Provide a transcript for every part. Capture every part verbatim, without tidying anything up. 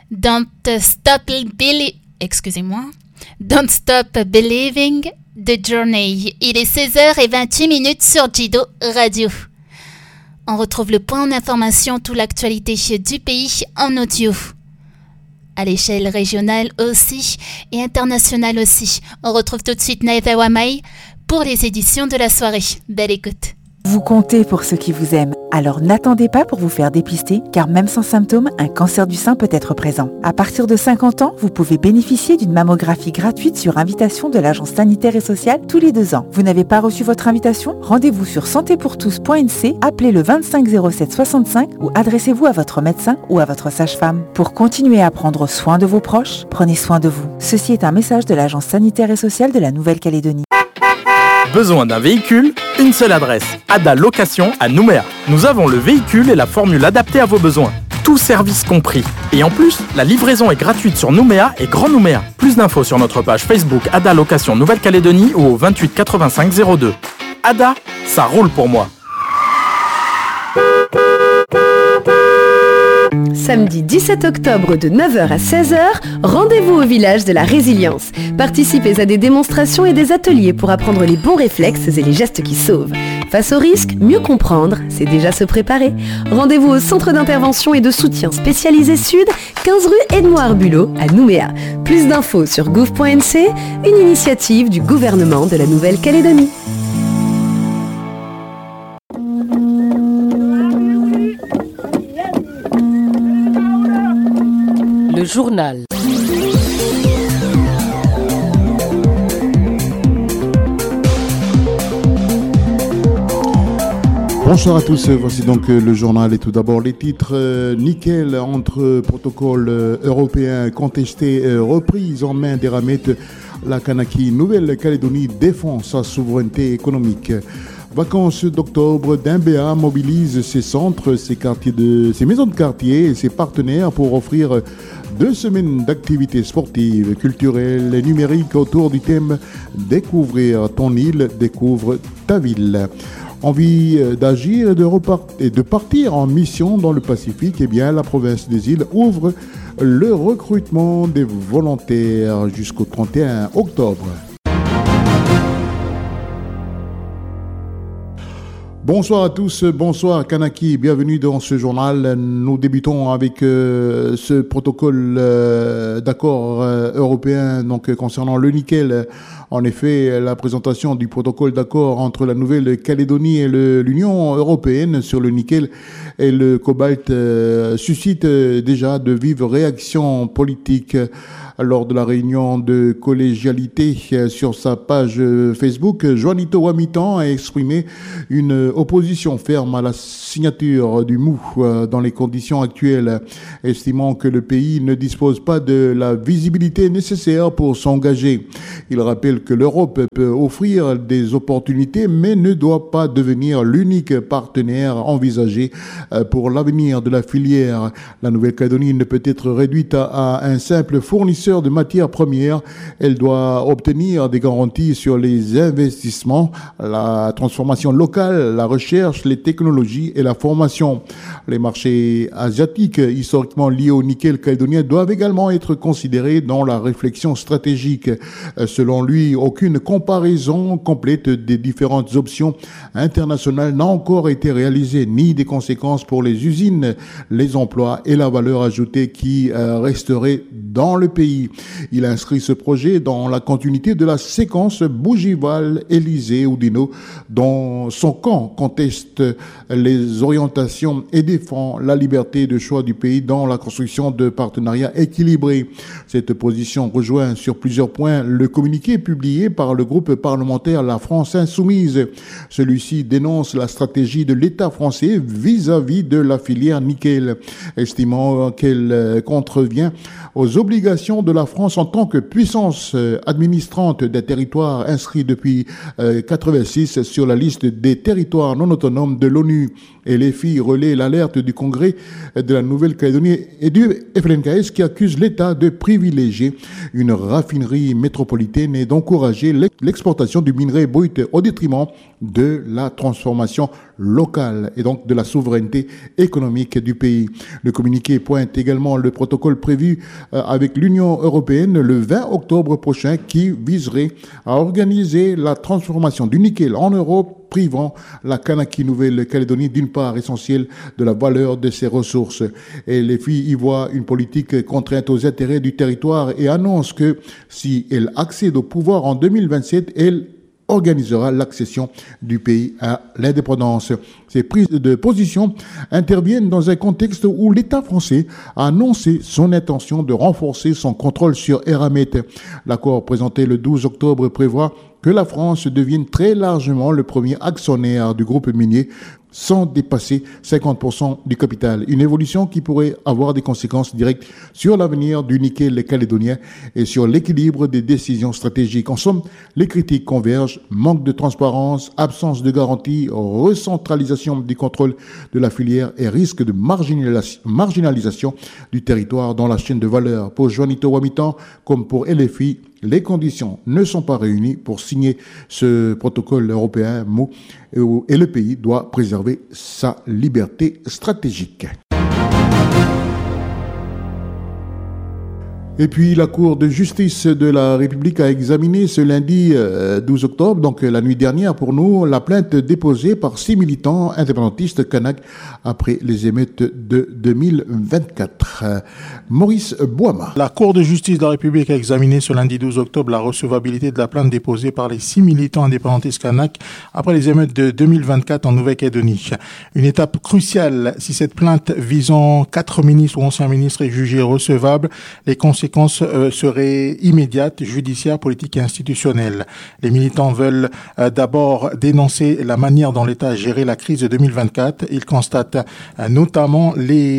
Don't stop believing, excusez-moi, Don't stop believing the journey. Il est seize heures vingt-huit minutes sur Jido Radio. On retrouve le point en information, toute l'actualité du pays en audio. À l'échelle régionale aussi et internationale aussi. On retrouve tout de suite Naïva Wamai pour les éditions de la soirée. Belle écoute. Vous comptez pour ceux qui vous aiment, alors n'attendez pas pour vous faire dépister, car même sans symptômes, un cancer du sein peut être présent. À partir de cinquante ans, vous pouvez bénéficier d'une mammographie gratuite sur invitation de l'Agence sanitaire et sociale tous les deux ans. Vous n'avez pas reçu votre invitation ? Rendez-vous sur santé pour tous point n c, appelez le vingt-cinq zéro sept soixante-cinq ou adressez-vous à votre médecin ou à votre sage-femme. Pour continuer à prendre soin de vos proches, prenez soin de vous. Ceci est un message de l'Agence sanitaire et sociale de la Nouvelle-Calédonie. Besoin d'un véhicule ? Une seule adresse, Ada Location à Nouméa. Nous avons le véhicule et la formule adaptée à vos besoins. Tout service compris. Et en plus, la livraison est gratuite sur Nouméa et Grand Nouméa. Plus d'infos sur notre page Facebook Ada Location Nouvelle-Calédonie ou au vingt-huit quatre-vingt-cinq zéro deux. Ada, ça roule pour moi. Samedi dix-sept octobre de neuf heures à seize heures, rendez-vous au village de la Résilience. Participez à des démonstrations et des ateliers pour apprendre les bons réflexes et les gestes qui sauvent. Face au risque, mieux comprendre, c'est déjà se préparer. Rendez-vous au centre d'intervention et de soutien spécialisé Sud, quinze rue Edmond Bulot à Nouméa. Plus d'infos sur gouv point n c, une initiative du gouvernement de la Nouvelle-Calédonie. Le journal. Bonsoir à tous, voici donc le journal et tout d'abord les titres. Euh, nickel entre protocole euh, européen contesté, euh, reprise en main des Ramettes. La Kanaki Nouvelle-Calédonie défend sa souveraineté économique. Vacances d'octobre, Dimbéa mobilise ses centres, ses, quartiers de, ses maisons de quartier et ses partenaires pour offrir deux semaines d'activités sportives, culturelles et numériques autour du thème « Découvrir ton île, découvre ta ville ». Envie d'agir et de, repart- et de partir en mission dans le Pacifique, eh bien la province des îles ouvre le recrutement des volontaires jusqu'au trente et un octobre. Bonsoir à tous, bonsoir Kanaki, bienvenue dans ce journal. Nous débutons avec euh, ce protocole euh, d'accord euh, européen donc euh, concernant le nickel. En effet, la présentation du protocole d'accord entre la Nouvelle-Calédonie et le, l'Union européenne sur le nickel et le cobalt euh, suscite euh, déjà de vives réactions politiques. Lors de la réunion de collégialité sur sa page Facebook, Juanito Wamitan a exprimé une opposition ferme à la signature du M O U dans les conditions actuelles, estimant que le pays ne dispose pas de la visibilité nécessaire pour s'engager. Il rappelle que l'Europe peut offrir des opportunités, mais ne doit pas devenir l'unique partenaire envisagé pour l'avenir de la filière. La Nouvelle-Calédonie ne peut être réduite à un simple fournisseur de matières premières. Elle doit obtenir des garanties sur les investissements, la transformation locale, la recherche, les technologies et la formation. Les marchés asiatiques historiquement liés au nickel calédonien doivent également être considérés dans la réflexion stratégique. Selon lui, aucune comparaison complète des différentes options internationales n'a encore été réalisée, ni des conséquences pour les usines, les emplois et la valeur ajoutée qui resterait dans le pays. Il inscrit ce projet dans la continuité de la séquence Bougival-Élysée-Oudinot, dont son camp conteste les orientations et défend la liberté de choix du pays dans la construction de partenariats équilibrés. Cette position rejoint sur plusieurs points le communiqué publié par le groupe parlementaire La France Insoumise. Celui-ci dénonce la stratégie de l'État français vis-à-vis de la filière nickel, estimant qu'elle contrevient aux obligations de la France en tant que puissance administrante des territoires inscrits depuis euh, quatre-vingt-six sur la liste des territoires non autonomes de l'ONU. Et les filles relaient l'alerte du Congrès de la Nouvelle-Calédonie et du F L N K S qui accuse l'État de privilégier une raffinerie métropolitaine et donc encourager l'exportation du minerai brut au détriment de la transformation locale et donc de la souveraineté économique du pays. Le communiqué pointe également le protocole prévu avec l'Union européenne le vingt octobre prochain qui viserait à organiser la transformation du nickel en Europe, privant la Kanaki Nouvelle-Calédonie d'une part essentielle de la valeur de ses ressources. Et les filles y voient une politique contrainte aux intérêts du territoire et annoncent que si elle accède au pouvoir en deux mille vingt-sept, elle organisera l'accession du pays à l'indépendance. Ces prises de position interviennent dans un contexte où l'État français a annoncé son intention de renforcer son contrôle sur Eramet. L'accord présenté le douze octobre prévoit que la France devienne très largement le premier actionnaire du groupe minier sans dépasser cinquante pour cent du capital. Une évolution qui pourrait avoir des conséquences directes sur l'avenir du nickel calédonien et sur l'équilibre des décisions stratégiques. En somme, les critiques convergent. Manque de transparence, absence de garantie, recentralisation du contrôle de la filière et risque de marginalisation du territoire dans la chaîne de valeur. Pour Juanito Wamitan, comme pour L F I, les conditions ne sont pas réunies pour signer ce protocole européen M O U et le pays doit préserver sa liberté stratégique. Et puis la Cour de justice de la République a examiné ce lundi douze octobre, donc la nuit dernière pour nous, la plainte déposée par six militants indépendantistes kanak après les émeutes de deux mille vingt-quatre. Maurice Boama. La Cour de justice de la République a examiné ce lundi douze octobre la recevabilité de la plainte déposée par les six militants indépendantistes kanak après les émeutes de deux mille vingt-quatre en Nouvelle-Calédonie. Une étape cruciale, si cette plainte visant quatre ministres ou anciens ministres est jugée recevable, les conséquences Euh, seraient immédiates, judiciaires, politiques et institutionnelles. Les militants veulent euh, d'abord dénoncer la manière dont l'État a géré la crise de deux mille vingt-quatre. Ils constatent euh, notamment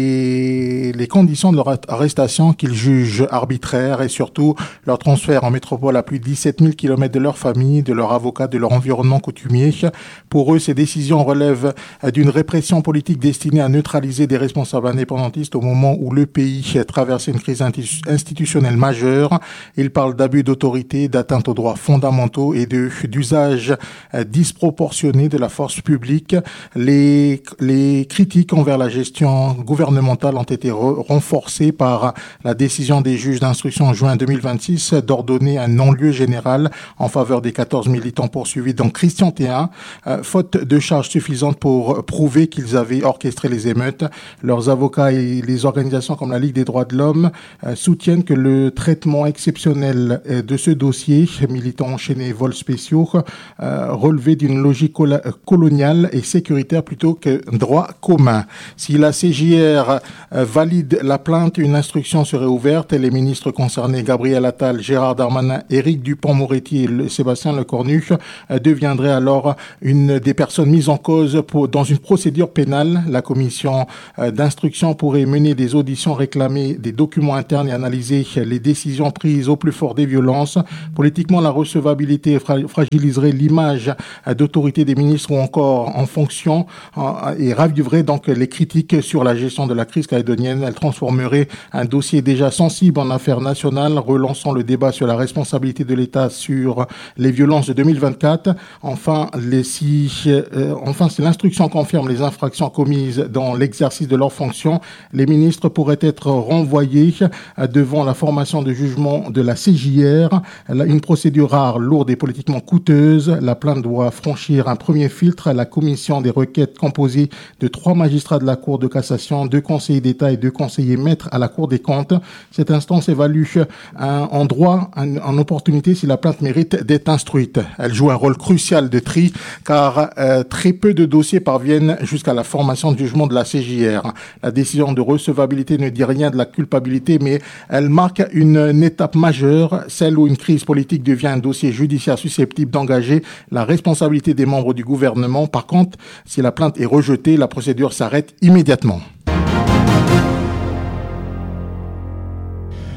les, les conditions de leur arrestation qu'ils jugent arbitraires et surtout leur transfert en métropole à plus de dix-sept mille kilomètres de leur famille, de leur avocat, de leur environnement coutumier. Pour eux, ces décisions relèvent euh, d'une répression politique destinée à neutraliser des responsables indépendantistes au moment où le pays traversait une crise institutionnelle majeure. Il parle d'abus d'autorité, d'atteinte aux droits fondamentaux et de, d'usage disproportionné de la force publique. Les, les critiques envers la gestion gouvernementale ont été re- renforcées par la décision des juges d'instruction en juin deux mille vingt-six d'ordonner un non-lieu général en faveur des quatorze militants poursuivis dans Christian Théin, euh, faute de charges suffisantes pour prouver qu'ils avaient orchestré les émeutes. Leurs avocats et les organisations comme la Ligue des droits de l'homme euh, soutiennent que le traitement exceptionnel de ce dossier, militants enchaînés, vols spéciaux, euh, relevait d'une logique col- coloniale et sécuritaire plutôt que droit commun. Si la C J R euh, valide la plainte, une instruction serait ouverte et les ministres concernés, Gabriel Attal, Gérard Darmanin, Éric Dupond-Moretti et le, Sébastien Lecornu, euh, deviendraient alors une des personnes mises en cause pour, dans une procédure pénale. La commission euh, d'instruction pourrait mener des auditions, réclamer des documents internes et analyser les décisions prises au plus fort des violences. Politiquement, la recevabilité fra- fragiliserait l'image d'autorité des ministres ou encore en fonction euh, et raviverait donc les critiques sur la gestion de la crise calédonienne. Elle transformerait un dossier déjà sensible en affaire nationale, relançant le débat sur la responsabilité de l'État sur les violences de deux mille vingt-quatre. Enfin, les si, euh, enfin, si l'instruction confirme les infractions commises dans l'exercice de leurs fonctions, les ministres pourraient être renvoyés euh, devant la formation de jugement de la C J R, une procédure rare, lourde et politiquement coûteuse. La plainte doit franchir un premier filtre à la commission des requêtes composée de trois magistrats de la Cour de cassation, deux conseillers d'État et deux conseillers maîtres à la Cour des comptes. Cette instance évalue un, en droit, en, en opportunité, si la plainte mérite d'être instruite. Elle joue un rôle crucial de tri, car euh, très peu de dossiers parviennent jusqu'à la formation de jugement de la C J R. La décision de recevabilité ne dit rien de la culpabilité, mais elle marque une, une étape majeure, celle où une crise politique devient un dossier judiciaire susceptible d'engager la responsabilité des membres du gouvernement. Par contre, si la plainte est rejetée, la procédure s'arrête immédiatement.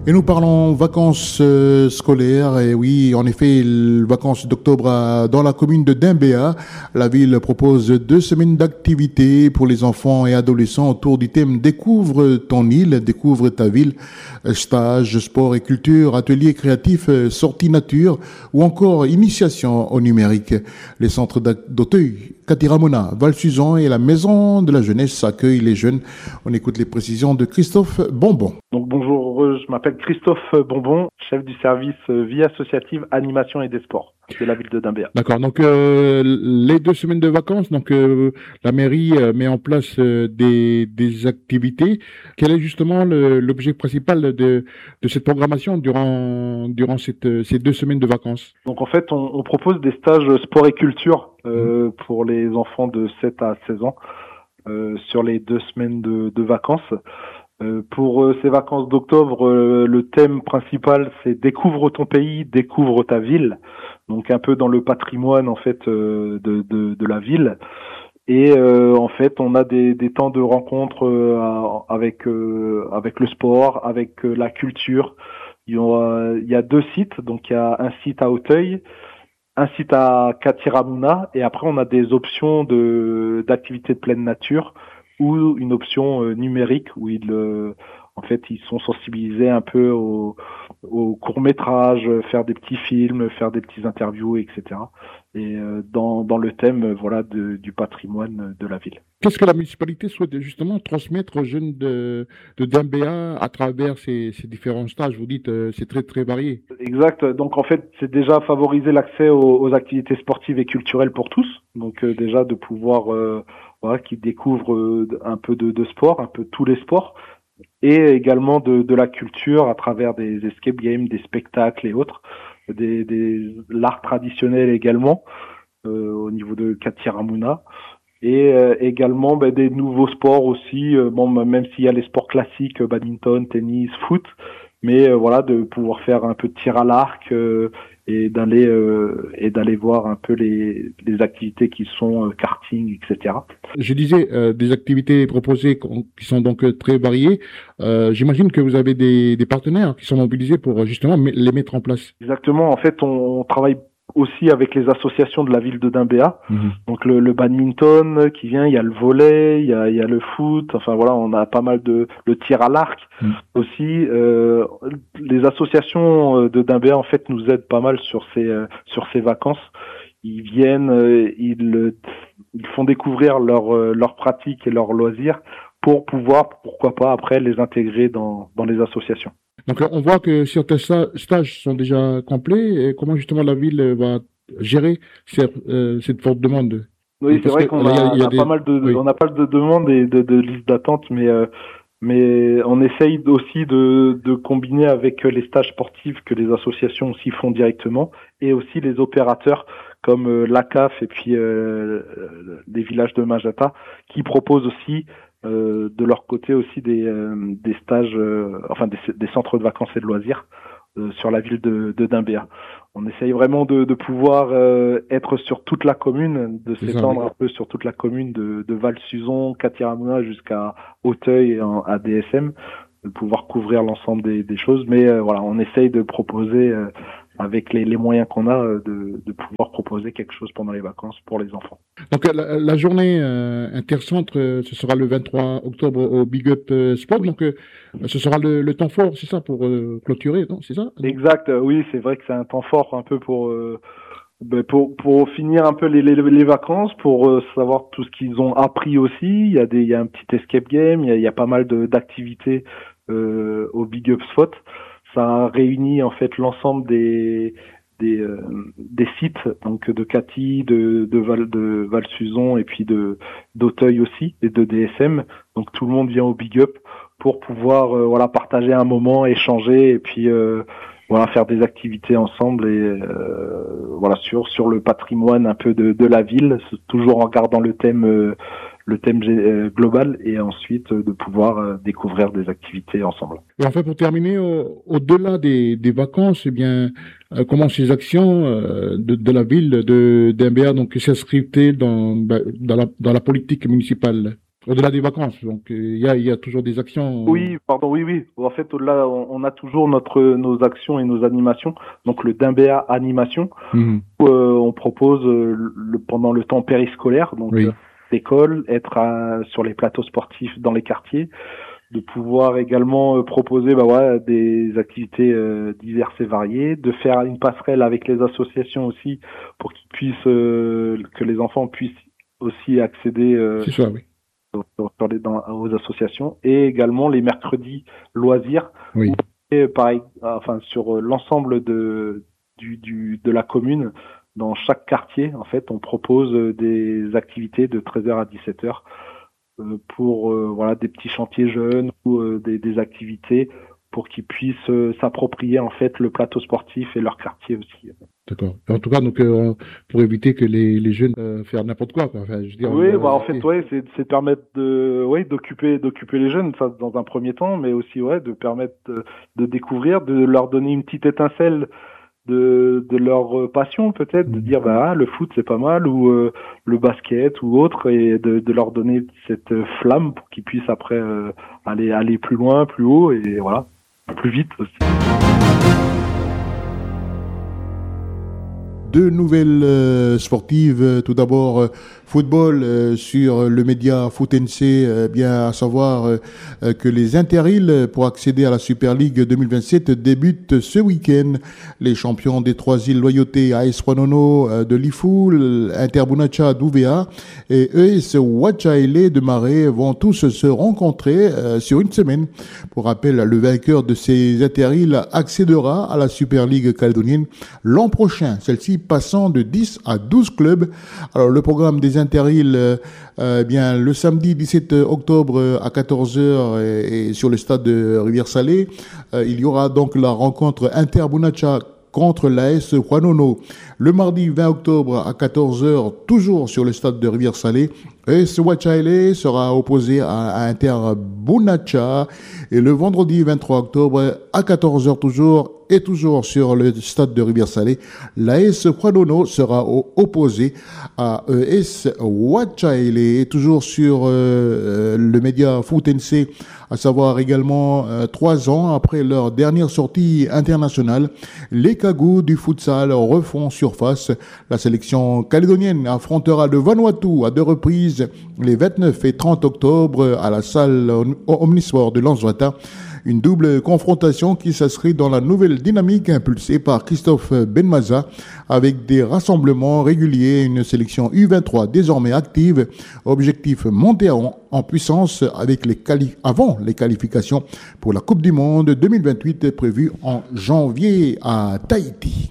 Et nous parlons vacances euh, scolaires. Et oui, en effet, les vacances d'octobre à- dans la commune de Dimbéa. La ville propose deux semaines d'activités pour les enfants et adolescents autour du thème Découvre ton île, découvre ta ville. Euh, Stages, sport et culture, ateliers créatifs, euh, sorties nature ou encore initiation au numérique. Les centres d'ac- d'Auteuil, Katiramona, Val-Suzon et la Maison de la Jeunesse accueillent les jeunes. On écoute les précisions de Christophe Bonbon. Donc bonjour, euh, je m'appelle Christophe Bonbon, chef du service euh, vie associative, animation et des sports de la ville de Dimbéa. D'accord. Donc euh, les deux semaines de vacances, donc euh, la mairie euh, met en place euh, des, des activités. Quel est justement le- l'objet principal de, de cette programmation durant durant cette, euh, ces deux semaines de vacances? Donc en fait, on, on propose des stages sport et culture euh, pour les enfants de sept à seize ans euh, sur les deux semaines de, de vacances. Euh, pour euh, ces vacances d'octobre, euh, le thème principal c'est découvre ton pays, découvre ta ville. Donc un peu dans le patrimoine en fait euh, de, de, de la ville. Et euh, en fait, on a des, des temps de rencontre euh, à- avec euh, avec le sport, avec euh, la culture. Il y, a, il y a deux sites, donc il y a un site à Auteuil, un site à Katiramuna, et après on a des options de d'activités de pleine nature ou une option euh, numérique où ils euh, en fait ils sont sensibilisés un peu au, au court métrage, faire des petits films, faire des petits interviews, et cetera. Et euh, dans dans le thème euh, voilà de, du patrimoine de la ville. Qu'est-ce que la municipalité souhaite justement transmettre aux jeunes de, de Dimbéa à travers ces, ces différents stages? Vous dites euh, c'est très très varié. Exact. Donc en fait, c'est déjà favoriser l'accès aux, aux activités sportives et culturelles pour tous. Donc euh, déjà de pouvoir euh, voilà, qu'ils découvrent euh, un peu de, de sport, un peu tous les sports, et également de, de la culture à travers des escape games, des spectacles et autres, des, des l'art traditionnel également euh, au niveau de Katiramuna. Et euh, également ben, des nouveaux sports aussi, euh, bon même s'il y a les sports classiques, euh, badminton, tennis, foot, mais euh, voilà de pouvoir faire un peu de tir à l'arc euh, et d'aller euh, et d'aller voir un peu les les activités qui sont euh, karting, et cetera. Je disais euh, des activités proposées con- qui sont donc euh, très variées. Euh, j'imagine que vous avez des, des partenaires qui sont mobilisés pour euh, justement me- les mettre en place. Exactement. En fait, on, on travaille aussi avec les associations de la ville de Dimbéa. Donc le, le badminton qui vient, il y a le volley, il y a, il y a le foot. Enfin voilà, on a pas mal de le tir à l'arc Mm. aussi. Euh, les associations euh, de Dimbéa en fait nous aident pas mal sur ces euh, sur ces vacances. Ils viennent, euh, ils euh, ils font découvrir leurs euh, leurs pratiques et leurs loisirs pour pouvoir pourquoi pas après les intégrer dans dans les associations. Donc là, on voit que certains sta- stages sont déjà complets. Et comment justement la ville euh, va gérer cette, euh, cette forte demande? Oui, c'est Parce vrai que qu'on là, il y a- a, il y a on a des- pas mal de, oui. on a pas mal de demandes et de, de listes d'attente, mais euh, mais on essaye aussi de, de combiner avec les stages sportifs que les associations aussi font directement et aussi les opérateurs comme euh, l'A C A F et puis euh, les villages de Majata qui proposent aussi euh, de leur côté aussi des, euh, des stages, euh, enfin des, des centres de vacances et de loisirs euh, sur la ville de, de Dimbéa. On essaye vraiment de, de pouvoir euh, être sur toute la commune, de C'est ça, s'étendre oui. un peu sur toute la commune de, de Val-Suzon, Katiramuna jusqu'à Auteuil et en, à D S M, de pouvoir couvrir l'ensemble des, des choses. Mais euh, voilà, on essaye de proposer euh, avec les, les moyens qu'on a euh, de, de pouvoir proposer quelque chose pendant les vacances pour les enfants. Donc euh, la, la journée euh, intercentre, euh, ce sera le vingt-trois octobre au Big Up euh, Sport. Donc euh, ce sera le, le temps fort, c'est ça, pour euh, clôturer, non? C'est ça? Exact, euh, oui, c'est vrai que c'est un temps fort un peu pour euh, ben, pour pour finir un peu les les, les vacances, pour euh, savoir tout ce qu'ils ont appris aussi. Il y a des il y a un petit escape game, il y a, il y a pas mal de d'activités euh, au Big Up Spot. Ça réunit en fait l'ensemble des des euh, des sites donc de Cathy, de de Val de Val-Suzon et puis de d'Auteuil aussi et de D S M. Donc tout le monde vient au Big Up pour pouvoir euh, voilà partager un moment, échanger et puis euh, voilà faire des activités ensemble et euh, voilà sur sur le patrimoine un peu de de la ville, toujours en gardant le thème euh, le thème euh, global et ensuite euh, de pouvoir euh, découvrir des activités ensemble. Et enfin, pour terminer, au- au-delà des, des vacances, eh bien, euh, comment ces actions euh, de, de la ville de d'Imbéa donc s'inscrivent-elles dans, bah, dans, la, dans la politique municipale? Au-delà des vacances, donc il y a, y a toujours des actions. Oui, pardon, oui, oui. En fait, au-delà, on, on a toujours notre nos actions et nos animations. Donc le Dimbéa Animation, Mmh. où euh, on propose euh, le, pendant le temps périscolaire, donc Oui. euh, l'école, être à, sur les plateaux sportifs dans les quartiers, de pouvoir également euh, proposer bah, ouais, des activités euh, diverses et variées, de faire une passerelle avec les associations aussi pour qu'ils puissent, euh, que les enfants puissent aussi accéder. Euh, C'est ça, oui. Sur, sur les, dans, aux associations, et également les mercredis loisirs, Oui. et pareil, enfin sur l'ensemble de du, du de la commune, dans chaque quartier en fait on propose des activités de treize heures à dix-sept heures euh, pour euh, voilà des petits chantiers jeunes ou euh, des, des activités pour qu'ils puissent euh, s'approprier en fait le plateau sportif et leur quartier aussi. D'accord. En tout cas, donc euh, pour éviter que les, les jeunes euh, fassent n'importe quoi, quoi. Enfin, je veux dire, Oui, euh, bah en fait, ouais, c'est c'est permettre de, ouais, d'occuper, d'occuper les jeunes, ça dans un premier temps, mais aussi ouais, de permettre de, de découvrir, de leur donner une petite étincelle de de leur passion peut-être, de dire bah ah, le foot c'est pas mal ou euh, le basket ou autre, et de de leur donner cette flamme pour qu'ils puissent après euh, aller aller plus loin, plus haut et voilà, plus vite aussi. Deux nouvelles euh, sportives. Tout d'abord, euh, football euh, sur le média Foot N C, euh, bien à savoir euh, que les Interil pour accéder à la Super League deux mille vingt-sept débutent ce week-end. Les champions des trois îles Loyauté, A S Wanono euh, de Lifou, Interbunacha d'U V A et E S Wachaile de Marais vont tous se rencontrer euh, sur une semaine. Pour rappel, le vainqueur de ces Interil accédera à la Super League calédonienne l'an prochain. Celle-ci passant de dix à douze clubs. Alors le programme des Interil, euh, euh, bien le samedi dix-sept octobre à quatorze heures et, et sur le stade de Rivière-Salée, euh, il y aura donc la rencontre Interbunacha contre l'A S Wanono. Le mardi vingt octobre à quatorze heures, toujours sur le stade de Rivière-Salée, E S Wachaile sera opposé à, à Interbunacha. Et le vendredi vingt-trois octobre à quatorze heures toujours, et toujours sur le stade de Rivière-Salée, l'A S Wanono sera au, opposé à E S Wachaile. Et toujours sur euh, le média Foot N C, à savoir également euh, trois ans après leur dernière sortie internationale, les Cagous du futsal refont surface. La sélection calédonienne affrontera le Vanuatu à deux reprises les vingt-neuf et trente octobre à la salle Omnisport de Lanzwata. Une double confrontation qui s'inscrit dans la nouvelle dynamique impulsée par Christophe Benmaza avec des rassemblements réguliers, une sélection U vingt-trois désormais active. Objectif monter en, en puissance avec les quali- avant les qualifications pour la Coupe du Monde deux mille vingt-huit prévue en janvier à Tahiti.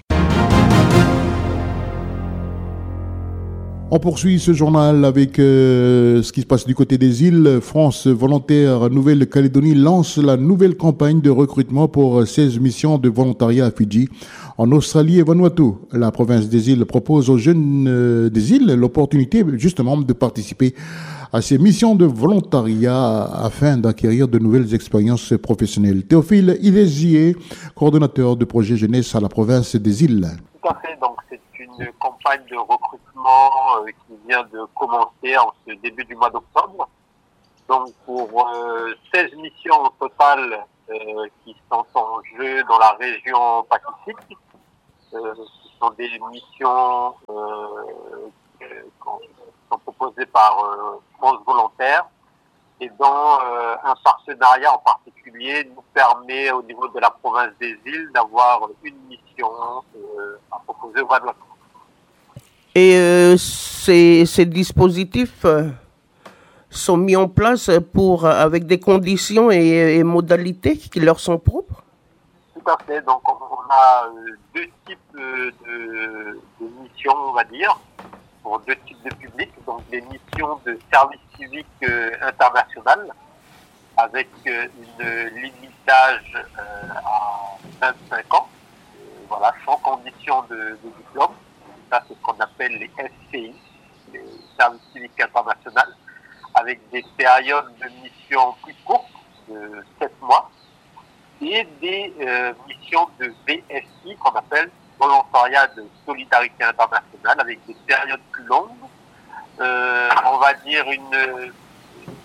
On poursuit ce journal avec euh, ce qui se passe du côté des îles. France Volontaire Nouvelle-Calédonie lance la nouvelle campagne de recrutement pour seize missions de volontariat à Fidji. En Australie et Vanuatu, la province des îles propose aux jeunes euh, des îles l'opportunité justement de participer à ces missions de volontariat afin d'acquérir de nouvelles expériences professionnelles. Théophile Ilésier, coordonnateur de projet jeunesse à la province des îles. Tout à fait, donc c'est une campagne de recrutement euh, qui vient de commencer en ce début du mois d'octobre. Donc pour euh, seize missions au total euh, qui sont en jeu dans la région Pacifique. Euh, ce sont des missions euh, qui sont proposées par euh, France Volontaire et dont euh, un partenariat en particulier nous permet au niveau de la province des îles d'avoir une mission euh, à proposer au Vanuatu. Et euh, ces, ces dispositifs euh, sont mis en place pour, avec des conditions et, et modalités qui leur sont propres? Tout à fait. Donc, on a euh, deux types euh, de, de missions, on va dire, pour deux types de publics. Donc, les missions de service civique euh, international, avec euh, une limite d'âge euh, à vingt-cinq ans, euh, voilà, sans condition de, de diplôme. Ça, c'est ce qu'on appelle les S C I, les services civiques internationaux, avec des périodes de mission plus courtes, de sept mois, et des euh, missions de V S I, qu'on appelle volontariat de solidarité internationale, avec des périodes plus longues, euh, on va dire une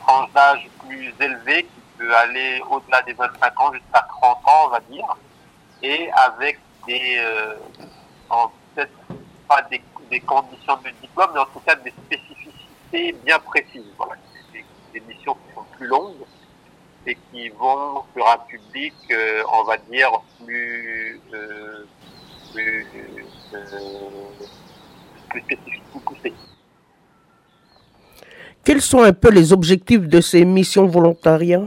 tranche d'âge plus élevée qui peut aller au-delà des vingt-cinq ans jusqu'à trente ans, on va dire, et avec des, euh, en, peut-être pas des, des conditions de diplôme, mais en tout cas des spécificités bien précises. Voilà, des, des missions qui sont plus longues et qui vont sur un public, euh, on va dire, plus, euh, plus, euh, plus spécifique, plus poussé. Quels sont un peu les objectifs de ces missions volontariat?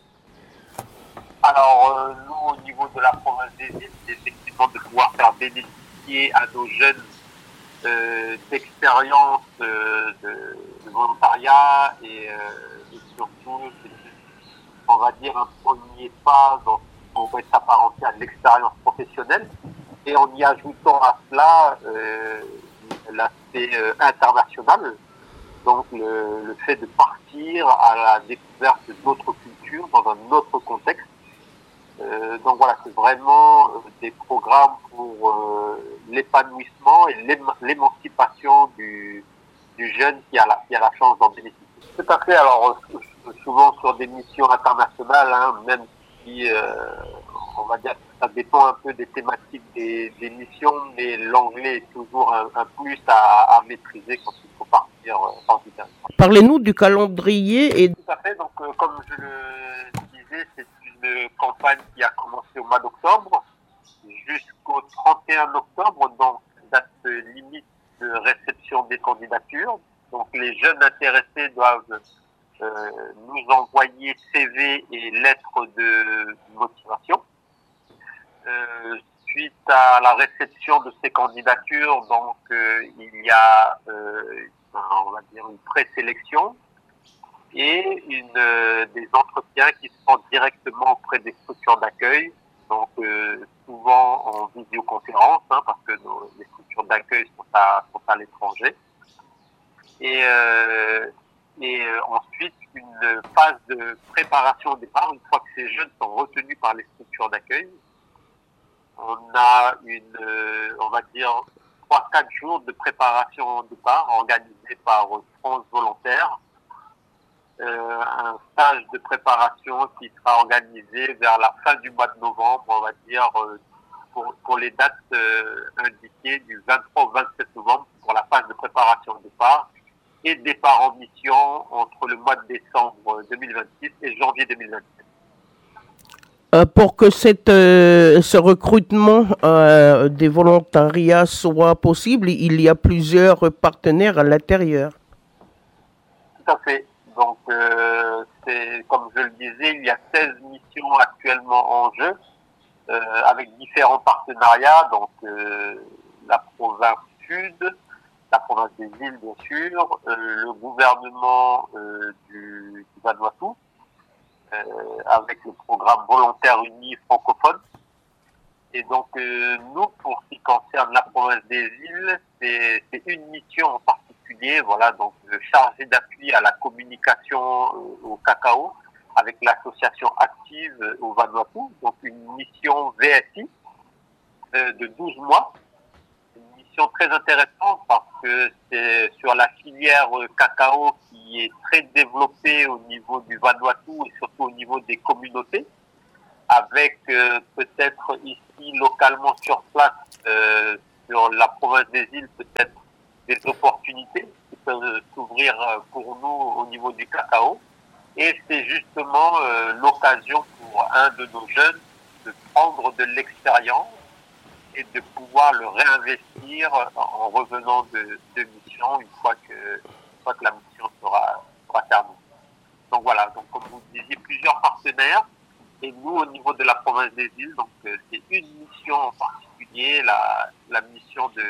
Alors, euh, nous, au niveau de la province des îles, c'est effectivement de pouvoir faire bénéficier à nos jeunes euh, d'expériences euh, de, de volontariat et, euh, et surtout, c'est, on va dire, un premier pas dans ce qu'on pourrait s'apparenter à l'expérience professionnelle, et en y ajoutant à cela euh, l'aspect euh, international. Donc le, le fait de partir à la découverte d'autres cultures dans un autre contexte. Euh, donc voilà, c'est vraiment euh, des programmes pour euh, l'épanouissement et l'éma- l'émancipation du, du jeune qui a la, qui a la chance d'en bénéficier. Tout à fait. Alors euh, souvent sur des missions internationales, hein, même si euh, on va dire que ça dépend un peu des thématiques des, des missions, mais l'anglais est toujours un, un plus à, à maîtriser quand il faut partir euh, hors du territoire. Parlez-nous du calendrier et... Tout à fait. Donc euh, comme je le disais, c'est une campagne qui a commencé au mois d'octobre jusqu'au trente et un octobre, donc date limite de réception des candidatures. Donc les jeunes intéressés doivent euh, nous envoyer C V et lettres de motivation. Euh, suite à la réception de ces candidatures, donc euh, il y a euh, on va dire une présélection et une euh, des entretiens qui se font directement auprès des structures d'accueil, donc euh, souvent en visioconférence, hein, parce que nos, les structures d'accueil sont à, sont à l'étranger. Et, euh, et euh, ensuite une phase de préparation au départ, une fois que ces jeunes sont retenus par les structures d'accueil. On a une, euh, on va dire, trois quatre jours de préparation au départ organisés par France Volontaire. Euh, un stage de préparation qui sera organisé vers la fin du mois de novembre, on va dire, euh, pour, pour les dates euh, indiquées du vingt-trois au vingt-sept novembre pour la phase de préparation au départ, et départ en mission entre le mois de décembre deux mille vingt-six et janvier deux mille vingt-sept. Euh, pour que cette, euh, ce recrutement euh, des volontariats soit possible, il y a plusieurs partenaires à l'intérieur. Tout à fait. Donc, euh, c'est, comme je le disais, il y a seize missions actuellement en jeu, euh, avec différents partenariats. Donc, euh, la province sud, la province des îles, bien sûr, euh, le gouvernement euh, du, du Vanuatu, euh, avec le programme Volontaires Unis francophone. Et donc, euh, nous, pour ce qui concerne la province des îles, c'est, c'est une mission en particulier, voilà, donc euh, chargée d'appui à la communication euh, au cacao, avec l'association active euh, au Vanuatu, donc une mission V S I euh, de douze mois. Une mission très intéressante parce que c'est sur la filière euh, cacao qui est très développée au niveau du Vanuatu et surtout au niveau des communautés, avec euh, peut-être ici localement sur place, euh, sur la province des îles, peut-être des opportunités qui peuvent s'ouvrir pour nous au niveau du cacao. Et c'est justement euh, l'occasion pour un de nos jeunes de prendre de l'expérience et de pouvoir le réinvestir en revenant de, de mission une fois que, une fois que la mission sera, sera terminée. Donc voilà, donc comme vous disiez, plusieurs partenaires. Et nous, au niveau de la province des îles, donc euh, c'est une mission en particulier, la, la mission de,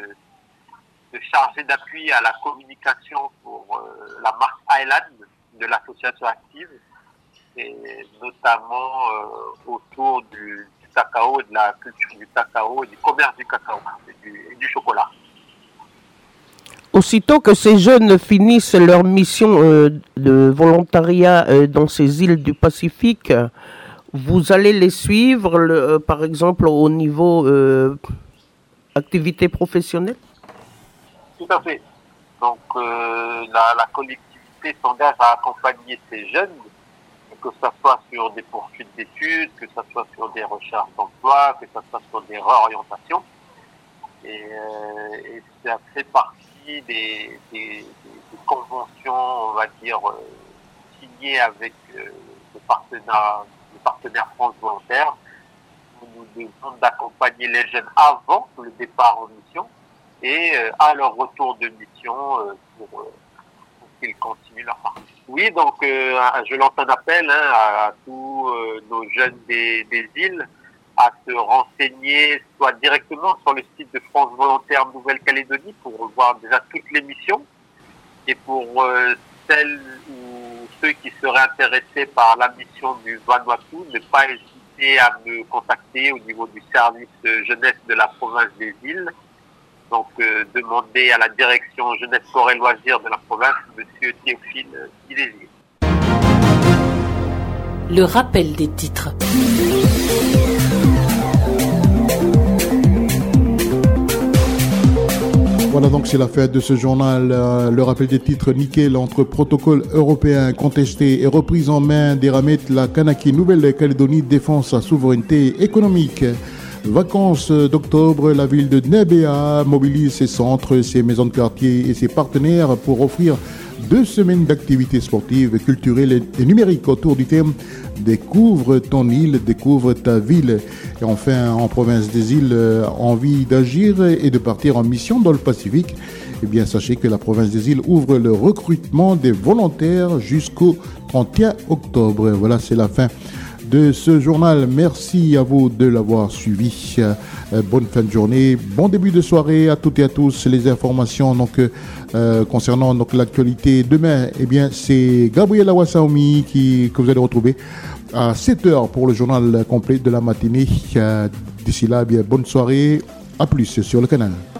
de chargé d'appui à la communication pour euh, la marque Island de l'association active, et notamment euh, autour du, du cacao, de la culture du cacao et du commerce du cacao et du, et du chocolat. Aussitôt que ces jeunes finissent leur mission euh, de volontariat euh, dans ces îles du Pacifique, vous allez les suivre, le, euh, par exemple, au niveau euh, activité professionnelle? Tout à fait. Donc, euh, la, la collectivité municipalité s'engage à accompagner ces jeunes, que ce soit sur des poursuites d'études, que ce soit sur des recherches d'emploi, que ce soit sur des réorientations. Et, euh, et ça fait partie des, des, des, des conventions, on va dire, euh, signées avec euh, le partenaire, le partenaire France Volontaire, où nous devons d'accompagner les jeunes avant le départ en mission et euh, à leur retour de mission euh, pour, euh, pour qu'ils continuent leur parcours. Oui, donc euh, je lance un appel hein, à, à tous euh, nos jeunes des, des îles à se renseigner soit directement sur le site de France Volontaire Nouvelle-Calédonie pour voir déjà toutes les missions, et pour euh, celles ou ceux qui seraient intéressés par la mission du Vanuatu, ne pas hésiter à me contacter au niveau du service jeunesse de la province des îles. Donc euh, demander à la direction jeunesse, sport et loisirs de la province, monsieur Théophile Silésier. Le rappel des titres. Voilà, donc c'est la fin de ce journal. Euh, le rappel des titres nickel entre protocole européen contesté et reprise en main des Ramettes, la Kanaki Nouvelle-Calédonie défend sa souveraineté économique. Vacances d'octobre, la ville de Nebea mobilise ses centres, ses maisons de quartier et ses partenaires pour offrir deux semaines d'activités sportives, culturelles et numériques autour du thème « Découvre ton île, découvre ta ville ». Et enfin, en province des îles, envie d'agir et de partir en mission dans le Pacifique. Eh bien, sachez que la province des îles ouvre le recrutement des volontaires jusqu'au trente et un octobre. Voilà, c'est la fin de ce journal. Merci à vous de l'avoir suivi. Euh, bonne fin de journée, bon début de soirée à toutes et à tous. Les informations donc euh, concernant donc l'actualité demain, eh bien c'est Gabriel Awasaomi qui que vous allez retrouver à sept heures pour le journal complet de la matinée. Euh, d'ici là, eh bien bonne soirée, à plus sur le canal.